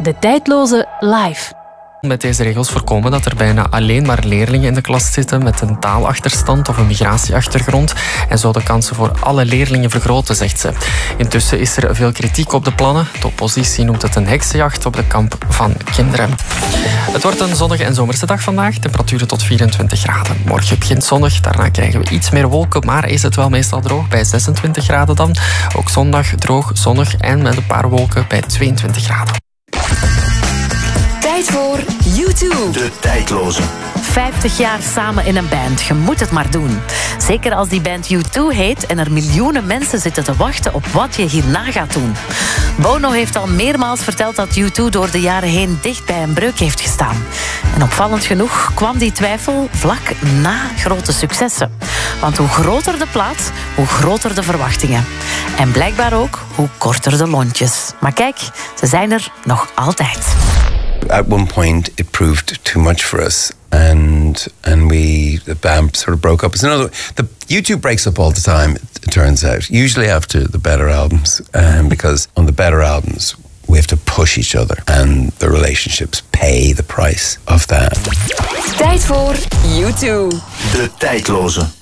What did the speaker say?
De Tijdloze live. Met deze regels voorkomen dat er bijna alleen maar leerlingen in de klas zitten met een taalachterstand of een migratieachtergrond en zo de kansen voor alle leerlingen vergroten, zegt ze. Intussen is er veel kritiek op de plannen. De oppositie noemt het een heksenjacht op de kamp van kinderen. Het wordt een zonnige en zomerse dag vandaag. Temperaturen tot 24 graden. Morgen begint zonnig, daarna krijgen we iets meer wolken, maar is het wel meestal droog bij 26 graden dan. Ook zondag droog, zonnig en met een paar wolken bij 22 graden. Tijd voor U2. De Tijdloze. 50 jaar samen in een band. Je moet het maar doen. Zeker als die band U2 heet en er miljoenen mensen zitten te wachten op wat je hierna gaat doen. Bono heeft al meermaals verteld dat U2 door de jaren heen dicht bij een breuk heeft gestaan. En opvallend genoeg kwam die twijfel vlak na grote successen. Want hoe groter de plaat, hoe groter de verwachtingen. En blijkbaar ook hoe korter de lontjes. Maar kijk, ze zijn er nog altijd. At one point, it proved too much for us, and the band sort of broke up. It's another. The U2 breaks up all the time. It turns out, usually after the better albums, because on the better albums we have to push each other, and the relationships pay the price of that. Tijd voor U2. De Tijdloze.